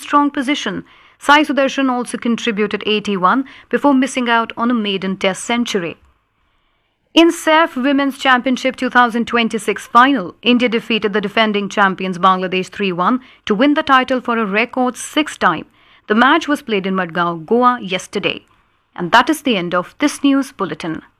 strong position. Sai Sudarshan also contributed 81 before missing out on a maiden Test century. In SAF Women's Championship 2026 final, India defeated the defending champions Bangladesh 3-1 to win the title for a record sixth time. The match was played in Madgaon, Goa yesterday. And that is the end of this news bulletin.